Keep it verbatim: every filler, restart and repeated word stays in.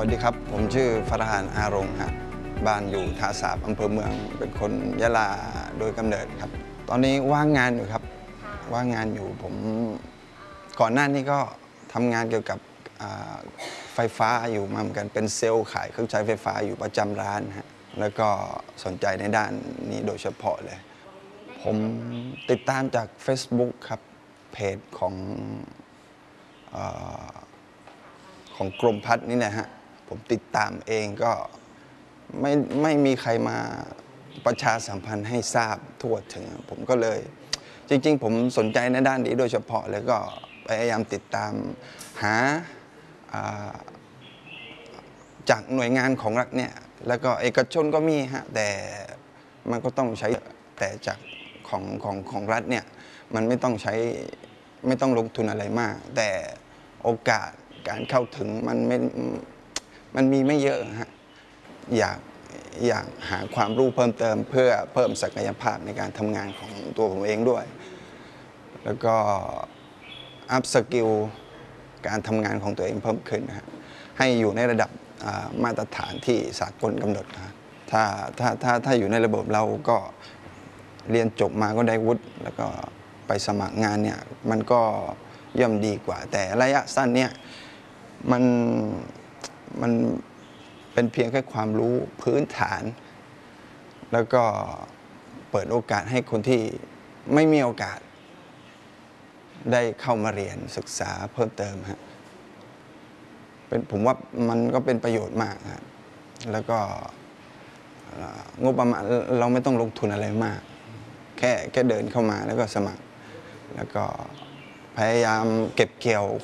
วัสดีครับผมชื่อฟารหานอารงฮะบ้านอยู่ท่าสาบอำเภอเมืองเป็นคนยะลาโดยกำเนิดครับตอนนี้ว่างงานอยู่ครับว่างงานอยู่ผมก่อนหน้านี้ก็ทำงานเกี่ยวกับไฟฟ้าอยู่มาเหมือนกันเป็นเซลล์ขายเครื่องใช้ไฟฟ้าอยู่ประจำร้านฮะแล้วก็สนใจในด้านนี้โดยเฉพาะเลยผมติดตามจาก Facebook ครับเพจของของกรมพัฒน์นี่นะฮะผมติดตามเองก็ไม่ไม่มีใครมาประชาสัมพันธ์ให้ทราบทั่วถึงผมก็เลยจริงๆผมสนใจในด้านนี้โดยเฉพาะเลยก็พยายามติดตามหาจากหน่วยงานของรัฐเนี่ยแล้วก็เอกชนก็มีฮะแต่มันก็ต้องใช้แต่จากของของของรัฐเนี่ยมันไม่ต้องใช้ไม่ต้องลงทุนอะไรมากแต่โอกาสการเข้าถึงมันไม่มันมีไม่เยอะฮะอยากอยากหาความรู้เพิ่มเติมเพื่อเพิ่มศักยภาพในการทำงานของตัวผมเองด้วยแล้วก็อัพสกิลการทำงานของตัวเองเพิ่มขึ้นนะฮะให้อยู่ในระดับมาตรฐานที่สากลกำหนดนะถ้าถ้าถ้าถ้าอยู่ในระบบเราก็เรียนจบมาก็ได้วุฒิแล้วก็ไปสมัครงานเนี่ยมันก็ย่อมดีกว่าแต่ระยะสั้นเนี่ยมันมันเป็นเพียงแค่ความรู้พื้นฐานแล้วก็เปิดโอกาสให้คนที่ไม่มีโอกาสได้เข้ามาเรียนศึกษาเพิ่มเติมฮะเป็นผมว่ามันก็เป็นประโยชน์มากฮะแล้วก็งบประมาณเราไม่ต้องลงทุนอะไรมากแค่แค่เดินเข้ามาแล้วก็สมัครแล้วก็พยายามเก็บเกี่ยว